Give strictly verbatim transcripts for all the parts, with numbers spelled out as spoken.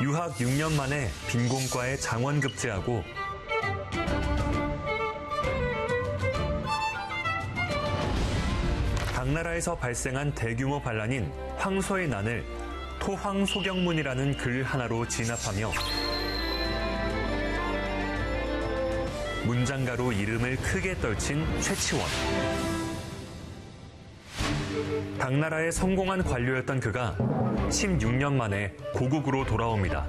유학 육 년 만에 빈곤과에 장원급제하고 당나라에서 발생한 대규모 반란인 황소의 난을 토황소경문이라는 글 하나로 진압하며 문장가로 이름을 크게 떨친 최치원. 당나라의 성공한 관료였던 그가 십육 년 만에 고국으로 돌아옵니다.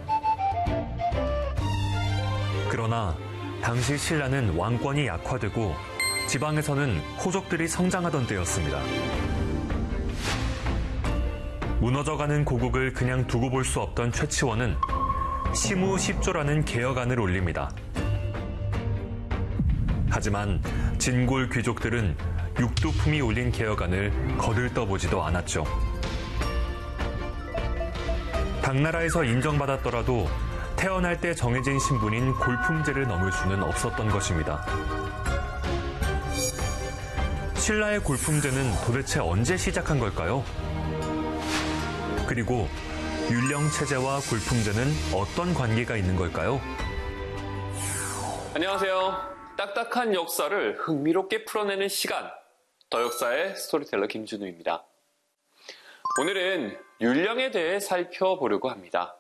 그러나 당시 신라는 왕권이 약화되고 지방에서는 호족들이 성장하던 때였습니다. 무너져가는 고국을 그냥 두고 볼 수 없던 최치원은 시무십조라는 개혁안을 올립니다. 하지만 진골 귀족들은 육두품이 올린 개혁안을 거들떠보지도 않았죠. 당나라에서 인정받았더라도 태어날 때 정해진 신분인 골품제를 넘을 수는 없었던 것입니다. 신라의 골품제는 도대체 언제 시작한 걸까요? 그리고 율령체제와 골품제는 어떤 관계가 있는 걸까요? 안녕하세요. 딱딱한 역사를 흥미롭게 풀어내는 시간, 더 역사의 스토리텔러 김준우입니다. 오늘은 율령에 대해 살펴보려고 합니다.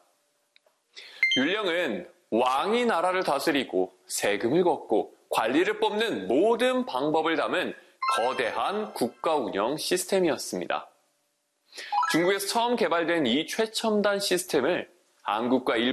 율령은 왕이 나라를 다스리고 세금을 걷고 관리를 뽑는 모든 방법을 담은 거대한 국가 운영 시스템이었습니다. 중국에서 처음 개발된 이 최첨단 시스템을 한국과 일본